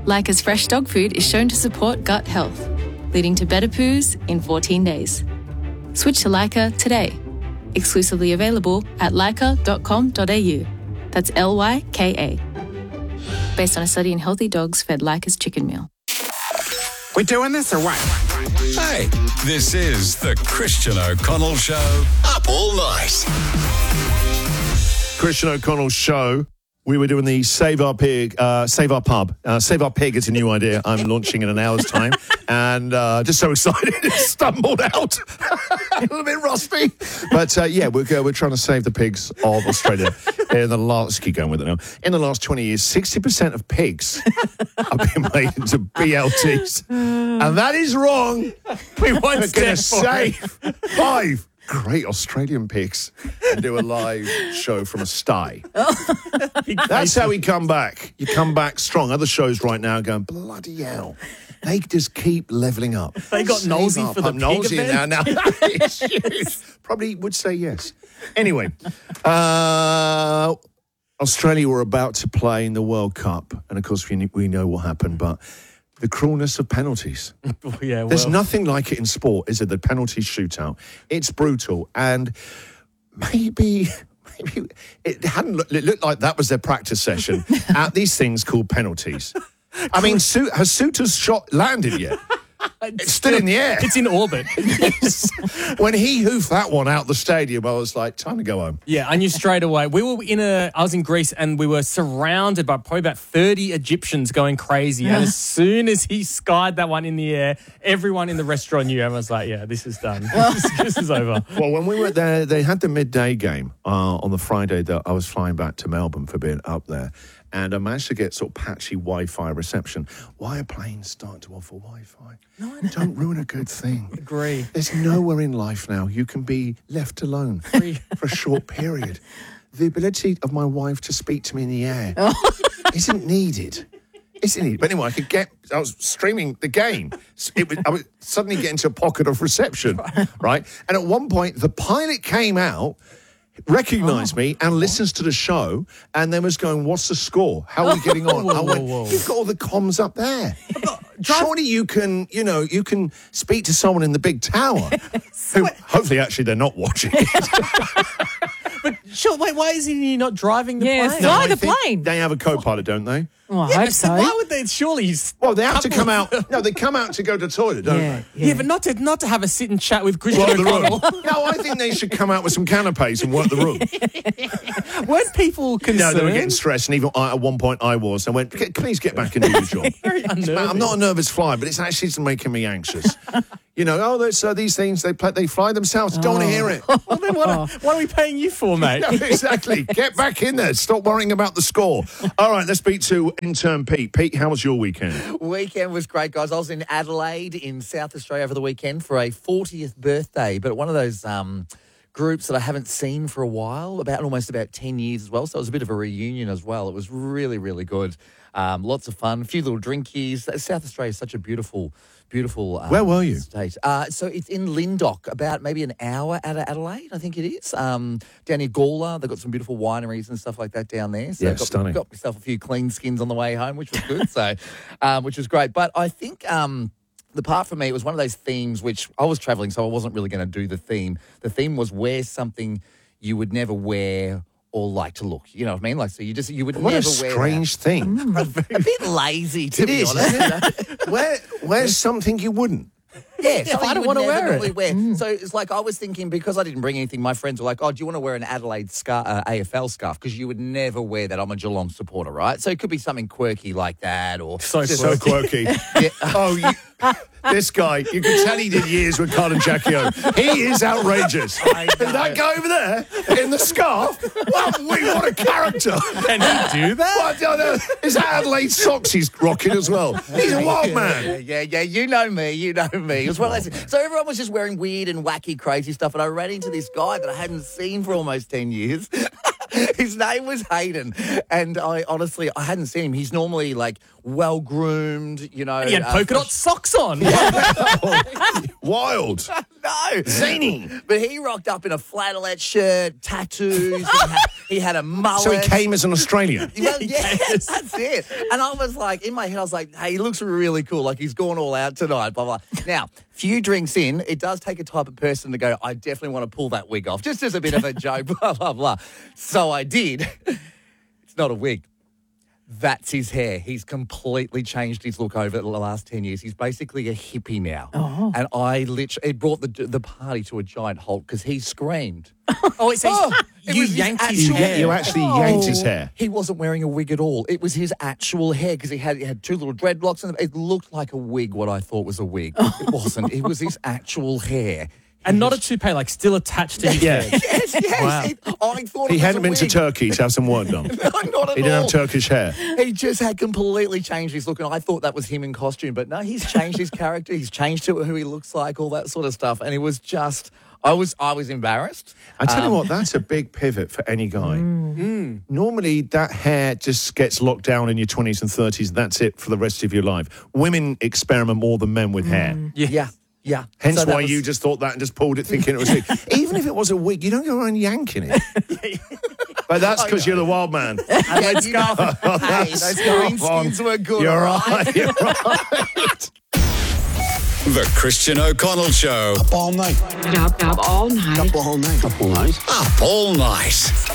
Leica's fresh dog food is shown to support gut health, leading to better poos in 14 days. Switch to Leica today. Exclusively available at leica.com.au. That's Lyka. Based on a study in healthy dogs fed Leica's chicken meal. We doing this or what? Hey, this is the Christian O'Connell Show. Up all night. Christian O'Connell Show. We were doing the Save Our Pig, Save Our Pub. Save Our Pig is a new idea I'm launching in an hour's time. And just so excited, it stumbled out. A little bit rusty. But we're trying to save the pigs of Australia. Let's keep going with it now. In the last 20 years, 60% of pigs have been made into BLTs. And that is wrong. We won't We're going to save 5 great Australian pigs and do a live show from a sty. That's how we come back. You come back strong. Other shows right now are going, bloody hell. They just keep leveling up. They got Nosey for the pig Nosey event? now. Probably would say yes. Anyway, Australia were about to play in the World Cup. And, of course, we know what happened, but the cruelness of penalties. There's nothing like it in sport, is it? The penalty shootout. It's brutal. And maybe it looked like that was their practice session at these things called penalties. I mean, has Suter's shot landed yet? It's still in the air. It's in orbit. When he hoofed that one out the stadium, I was like, time to go home. Yeah, I knew straight away. I was in Greece and we were surrounded by probably about 30 Egyptians going crazy. And as soon as he skied that one in the air, everyone in the restaurant knew. Everyone was like, yeah, this is done. This is over. Well, when we were there, they had the midday game on the Friday that I was flying back to Melbourne for being up there. And I managed to get sort of patchy Wi-Fi reception. Why are planes starting to offer Wi-Fi? No, don't ruin a good thing. Agree. There's nowhere in life now you can be left alone for a short period. The ability of my wife to speak to me in the air isn't needed. But anyway, I was streaming the game. I was suddenly getting to a pocket of reception, right? And at one point, the pilot came out, recognised me and listens to the show and then was going, what's the score? How are we getting on? I went, you've got all the comms up there. Surely you can speak to someone in the big tower who hopefully actually they're not watching it. But sure, wait, why is he not driving the plane? Fly the plane. They have a co-pilot, don't they? Well, I hope so. Why would they? Surely they have to come out. No, they come out to go to the toilet, don't they? Yeah, but not to have a sit and chat with Christian O'Connell. No, I think they should come out with some canapes and work the room. Weren't people concerned? No, they were getting stressed, and even at one point I was. I went, please get back and do your job. I'm not a nervous flyer, but it's actually making me anxious. You know, these things, they fly themselves. Don't want to hear it. Well, then what are we paying you for, mate? No, exactly. Get back in there. Stop worrying about the score. All right, let's speak to intern Pete. Pete, how was your weekend? Weekend was great, guys. I was in Adelaide in South Australia over the weekend for a 40th birthday, but one of those groups that I haven't seen for a while, almost about 10 years as well. So it was a bit of a reunion as well. It was really, really good. Lots of fun, a few little drinkies. South Australia is such a beautiful where were you? State. So it's in Lyndoch, about maybe an hour out of Adelaide, I think it is. Down near Gawler, they've got some beautiful wineries and stuff like that down there. So stunning. Got myself a few clean skins on the way home, which was good. So, which was great. But I think the part for me, it was one of those themes which I was travelling, so I wasn't really going to do the theme. The theme was wear something you would never wear or like to look. You know what I mean? Like, so you would never wear that. What a strange thing. A bit lazy, to be honest. Where's something you wouldn't? Yeah, so I don't want to wear it. So it's like I was thinking, because I didn't bring anything, my friends were like, oh, do you want to wear an Adelaide AFL scarf? Because you would never wear that. I'm a Geelong supporter, right? So it could be something quirky like that. Or so quirky. Yeah. Oh, this guy, you can tell he did years with Carl and Jackie O. He is outrageous. That guy over there in the scarf, what a character. Can he do that? Well, is that Adelaide socks he's rocking as well? He's a wild man. Yeah, you know me. It was one of those. So everyone was just wearing weird and wacky, crazy stuff, and I ran into this guy that I hadn't seen for almost 10 years. His name was Hayden, and I hadn't seen him. He's normally like well-groomed, you know. And he had polka dot socks on. Wild. No. Zany. But he rocked up in a flannelette shirt, tattoos. He had a mullet. So he came as an Australian. Well, yeah, that's it. And I was like, in my head, I was like, hey, he looks really cool. Like, he's gone all out tonight, blah, blah. Now, few drinks in, it does take a type of person to go, I definitely want to pull that wig off, just as a bit of a joke, blah, blah, blah. So I did. It's not a wig. That's his hair. He's completely changed his look over the last 10 years. He's basically a hippie now. Oh. And it brought the party to a giant halt because he screamed. Oh, it says It you was his yanked his actual hair. You actually yanked his hair. He wasn't wearing a wig at all. It was his actual hair because he had two little dreadlocks and it looked like a wig, what I thought was a wig. It wasn't. It was his actual hair. And not a toupee, like still attached to his head. Yes. Wow. I thought He it was hadn't a been to wig. Turkey to have some work done. No, not at He all. didn't have Turkish hair. He just had completely changed his look, and I thought that was him in costume. But no, he's changed his character. He's changed to who he looks like, all that sort of stuff. And it was just, I was embarrassed. I tell you what, that's a big pivot for any guy. Normally, that hair just gets locked down in your 20s and 30s. That's it for the rest of your life. Women experiment more than men with hair. Yeah. Hence So that why was- you just thought that and just pulled it thinking it was a wig. Even if it was a wig, you don't go around yanking it. But that's because you're the wild man. Yeah, you know, hey, those green skins were good. You're all right. You're right. The Christian O'Connell Show. Up all night. Up all night. Up all night. Up all night. Up all night.